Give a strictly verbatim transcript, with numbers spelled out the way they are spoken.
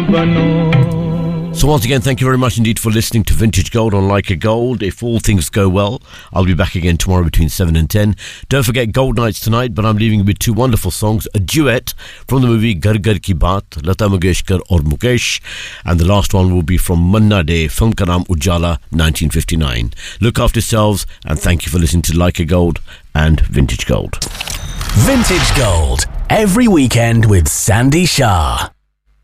So once again, thank you very much indeed for listening to Vintage Gold on Like a Gold. If all things go well, I'll be back again tomorrow between seven and ten. Don't forget Gold Nights tonight, but I'm leaving you with two wonderful songs. A duet from the movie Ghar Ghar Ki Baat, Lata Mangeshkar aur Mukesh. And the last one will be from Manna Day, film ka naam Ujala, nineteen fifty-nine. Look after yourselves, and thank you for listening to Like a Gold and Vintage Gold. Vintage Gold, every weekend with Sandy Shah.